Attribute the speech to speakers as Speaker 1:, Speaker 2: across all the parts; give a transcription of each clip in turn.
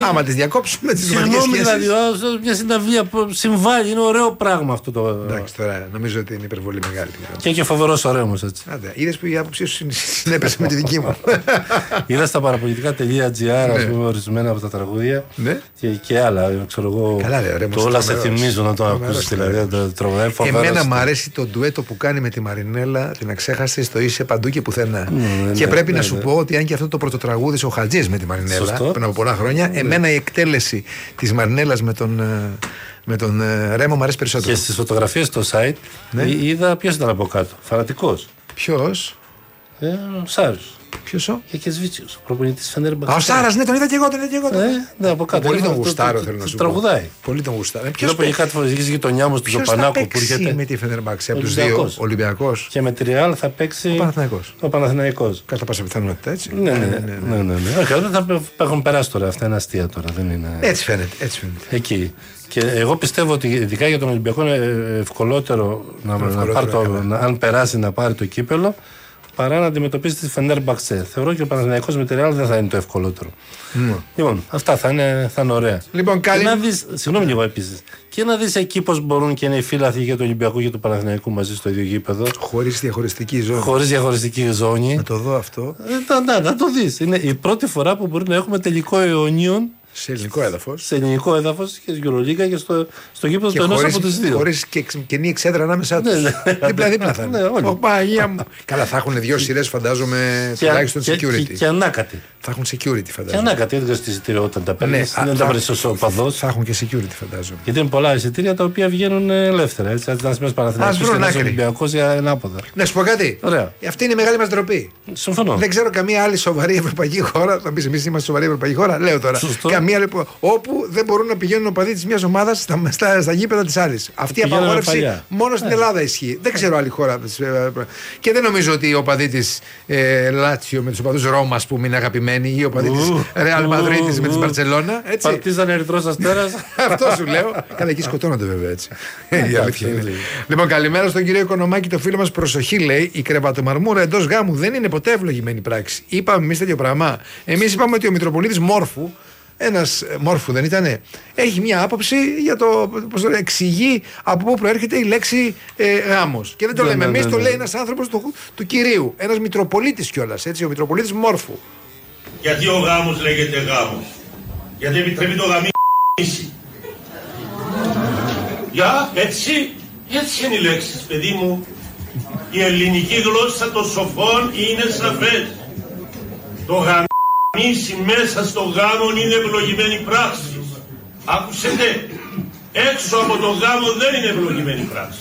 Speaker 1: Άμα τις διακόψουμε τις
Speaker 2: Συγγνώμη,
Speaker 1: δημοτικές σχέσεις.
Speaker 2: δηλαδή, μια συναυλία που συμβάλλει, είναι ωραίο πράγμα αυτό το.
Speaker 1: Εντάξει, τώρα νομίζω ότι είναι υπερβολή μεγάλη.
Speaker 2: Και φοβερός ωραίο όμως έτσι.
Speaker 1: Άντε, είδες που η άποψή σου συνέπεσε με τη δική μου.
Speaker 2: Είδα στα παραπολιτικά.gr, ας πούμε, ορισμένα από τα τραγούδια και άλλα. Ξέρω εγώ.
Speaker 1: Καλά, ρε,
Speaker 2: το όλα σε θυμίζουν να το ακούσεις. Δηλαδή,
Speaker 1: εμένα μου αρέσει το ντουέτο που κάνει με τη Μαρινέλα, την αξέχαστη, το είσαι παντού και πουθενά. Και πρέπει να σου πω ότι αν και αυτό το πρωτοτραγούδι ο Χατζής με τη Μαρινέλα πριν από πολλά χρόνια, εμένα η εκτέλεση της Μαρινέλας με τον Ρέμο μου αρέσει περισσότερο.
Speaker 2: Και στις φωτογραφίες στο site είδα ποιος ήταν από κάτω. Φανατικός.
Speaker 1: Ποιος?
Speaker 2: Σάρος.
Speaker 1: Ποιος ο?
Speaker 2: Και Σβίτσιος, ο προπονητής Φενέρμπαχτσε.
Speaker 1: Ο Σάρας, ναι, τον είδα και εγώ.
Speaker 2: Ναι, από κάτω.
Speaker 1: Πολύ τον γουστάρω, θέλω να σου πω.
Speaker 2: Τραγουδάει.
Speaker 1: Πολύ τον γουστάρω.
Speaker 2: Ποιος πήγε κάτι φορές στη γειτονιά μου, στον Πανάκο που έρχεται.
Speaker 1: Με τη Φενέρμπαχτσε από τους δύο, Ολυμπιακός.
Speaker 2: Και με τη Ρεάλ θα παίξει ο Παναθηναϊκός.
Speaker 1: Κατά πάσα πιθανότητα, έτσι.
Speaker 2: Ναι. Όχι, δεν θα έχουν περάσει τώρα. Αυτά είναι αστεία τώρα.
Speaker 1: Έτσι φαίνεται.
Speaker 2: Εκεί. Και εγώ πιστεύω ότι ειδικά για τον Ολυμπιακό είναι ευκολότερο αν περάσει να πάρει το κύπελο παρά να αντιμετωπίσει τη Φενέρμπαχτσε. Θεωρώ και ο Παναθηναϊκός με τη Ρεάλ δεν θα είναι το ευκολότερο. Λοιπόν, αυτά θα είναι ωραία.
Speaker 1: Λοιπόν, καλή.
Speaker 2: Συγγνώμη λίγο επίσης. Και να δεις εκεί πώς μπορούν και είναι οι φίλαθλοι για το Ολυμπιακό και του Παναθηναϊκού μαζί στο ίδιο γήπεδο.
Speaker 1: Χωρίς διαχωριστική ζώνη.
Speaker 2: Χωρίς διαχωριστική ζώνη.
Speaker 1: Να το δω αυτό.
Speaker 2: Να το δεις. Είναι η πρώτη φορά που μπορεί να έχουμε τελικό αιωνίων.
Speaker 1: Σε ελληνικό έδαφος.
Speaker 2: Σε ελληνικό έδαφος και στην Euroliga και στο γήπεδο του ενός από τις δύο.
Speaker 1: Χωρίς καινή εξέδρα ανάμεσά τους. Δίπλα θα είναι. Παναγία μου. Καλά, θα έχουν δύο σειρές, φαντάζομαι, τουλάχιστον security.
Speaker 2: Και ανάκατη.
Speaker 1: Θα έχουν security, φαντάζομαι.
Speaker 2: Και ανάκατη, έδωκα στη εισιτήριο όταν τα παίρνει. Δεν τα παίρνει ως οπαδός.
Speaker 1: Θα έχουν και security, φαντάζομαι.
Speaker 2: Γιατί είναι πολλά εισιτήρια τα οποία βγαίνουν ελεύθερα. Έτσι, να σημαίνει Παναθηναϊκός και ένας Ολυμπιακός για ανάποδα.
Speaker 1: Να σου πω κάτι. Αυτή είναι η μεγάλη μας ντροπή.
Speaker 2: Συμφωνώ.
Speaker 1: Δεν ξέρω καμία άλλη σοβαρή ευρωπαϊκή χώρα. Θα πει, εμείς είμαστε σοβαρή ευρωπαϊκή χώρα. Λέω τώρα. Καμία λοιπόν, όπου δεν μπορούν να πηγαίνουν οπαδοί της μιας ομάδας στα γήπεδα της άλλης. Αυτή η απαγόρευση μόνο στην Ελλάδα ισχύει. Δεν ξέρω άλλη χώρα. Και δεν νομίζω ότι οι οπαδοί της Λάτσιο με τους οπαδούς Ρώμα, ας πούμε, είναι αγαπημένοι, ή οι οπαδοί της Ρεάλ Μαδρίτης με της Μπαρτσελώνα.
Speaker 2: Παρτίζαν Ερυθρός Αστέρας.
Speaker 1: Αυτό σου λέω. Καλά, εκεί σκοτώνονται βέβαια έτσι. Η αλήθεια είναι. Λοιπόν, καλημέρα στον κύριο Οικονομάκη, το φίλο μας. Προσοχή, λέει, η κρεβατομαρμούρα εντός γάμου δεν είναι ποτέ ευλογημένη πράξη. Είπαμε εμείς τέτοιο πράγμα. Εμείς είπαμε ότι ο Μητροπολίτης Μόρφου, ένας Μόρφου δεν ήτανε, έχει μια άποψη για το πώς το λέει, εξηγεί από πού προέρχεται η λέξη γάμος. Και δεν το λέμε εμείς, το λέει ένας άνθρωπος του Κυρίου. Ένας Μητροπολίτης κιόλας, έτσι, ο Μητροπολίτης Μόρφου.
Speaker 3: Γιατί ο γάμος λέγεται γάμος? Γιατί επιτρέπει το γαμίσι. Έτσι είναι οι λέξεις, παιδί μου. Η ελληνική γλώσσα των σοφών είναι σαφές. Το γαμίσι μέσα στο γάμο είναι ευλογημένη πράξη. Άκουσετε, έξω από το γάμο δεν είναι ευλογημένη πράξη.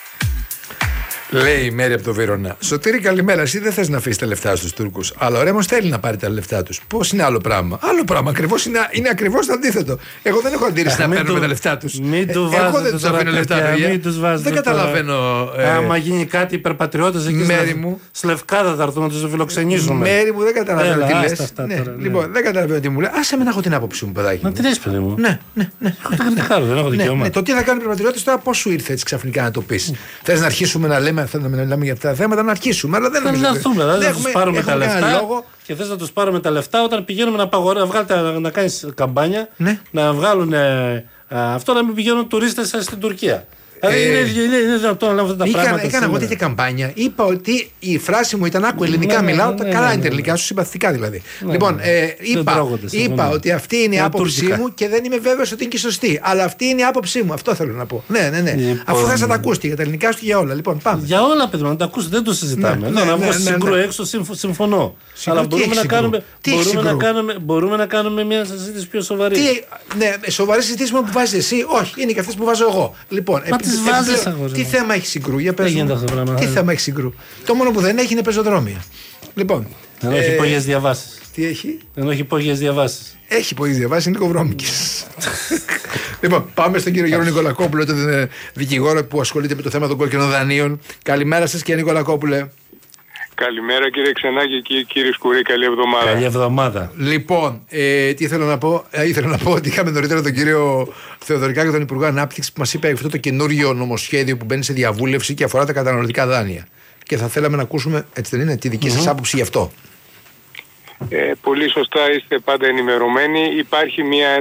Speaker 1: Λέει η Μέρη από το Βύρωνα. Σωτήρη, καλημέρα. Εσύ δεν θες να αφήσεις τα λεφτά στους Τούρκους. Αλλά ο Ρέμος θέλει να πάρει τα λεφτά τους. Πώς είναι άλλο πράγμα? Άλλο πράγμα. Ακριβώς είναι ακριβώς το αντίθετο. Εγώ δεν έχω αντίρρηση να παίρνουμε τα λεφτά τους. Εγώ δεν τους αφήνω λεφτά, παιδιά. Δεν καταλαβαίνω.
Speaker 2: Άμα γίνει κάτι υπερπατριώτες εκεί στη Λευκάδα θα έρθουν να τους φιλοξενήσουμε.
Speaker 1: Μέρη μου, δεν καταλαβαίνω τι λες. Λοιπόν, δεν καταλαβαίνω τι μου λέει. Άσε με να έχω την άποψή μου, παιδάκι.
Speaker 2: Να την έχεις, παιδί μου.
Speaker 1: Ναι.
Speaker 2: Δεν έχω δικαίωμα.
Speaker 1: Το τι θα κάνουν οι υπερπατριώτες τώρα, πώς σου ήρθε έτσι ξαφνικά να το πεις? Θες να αρχίσουμε να λέμε, να μιλάμε για αυτά τα θέματα, να αρχίσουμε. Αλλά δεν νομίζω.
Speaker 2: Δηλαδή να τους πάρουμε τα λεφτά. Και θες να τους πάρουμε τα λεφτά όταν πηγαίνουμε να κάνεις καμπάνια, να βγάλουν αυτό, να μην πηγαίνουν τουρίστες στην Τουρκία. Είναι δυνατόν να λέμε αυτά τα πράγματα?
Speaker 1: Έκανα εγώ τέτοια καμπάνια. Είπα ότι η φράση μου ήταν άκου ελληνικά μιλάω. Καλά είναι ελληνικά, σου συμπαθητικά δηλαδή. Λοιπόν, είπα ότι αυτή είναι η άποψή μου και δεν είμαι βέβαιος ότι είναι και σωστή. Αλλά αυτή είναι η άποψή μου. Αυτό θέλω να πω. Ναι. Αφού θες να τα ακούσει για τα ελληνικά σου και για όλα. Λοιπόν, πάμε.
Speaker 2: Για όλα, παιδί, να τα ακούσει, δεν το συζητάμε. Να βγω συγκρού έξω, συμφωνώ. Αλλά μπορούμε να κάνουμε μια συζήτηση πιο σοβαρή.
Speaker 1: Σοβαρή συζήτηση που βάζει εσύ, όχι, είναι και αυτές που βάζω εγώ. Λοιπόν, τι θέμα έχει συγκρού, για πες μου. Τι θέμα έχει συγκρού? Το μόνο που δεν έχει είναι πεζοδρόμια. Λοιπόν.
Speaker 2: Ενώ έχει υπόγειες διαβάσεις.
Speaker 1: Τι έχει?
Speaker 2: Ενώ έχει υπόγειες διαβάσεις.
Speaker 1: Έχει υπόγειες διαβάσεις, είναι κοβρώμικες. Λοιπόν, πάμε στον κύριο Γιώργο Νικολακόπουλο, τον δικηγόρο που ασχολείται με το θέμα των κόκκινων δανείων. Καλημέρα σας, κύριε Νικολακόπουλε.
Speaker 4: Καλημέρα κύριε Ξενάκη και κύριε Σκουρή, καλή εβδομάδα.
Speaker 2: Καλή εβδομάδα.
Speaker 1: Λοιπόν, τι ήθελα να πω? Ήθελα να πω ότι είχαμε νωρίτερα τον κύριο Θεοδωρικάκη, τον Υπουργό Ανάπτυξης, που μας είπε αυτό το καινούριο νομοσχέδιο που μπαίνει σε διαβούλευση και αφορά τα καταναλωτικά δάνεια. Και θα θέλαμε να ακούσουμε, έτσι δεν είναι, τη δική σας άποψη γι' αυτό.
Speaker 4: Πολύ σωστά είστε πάντα ενημερωμένοι. Υπάρχει μια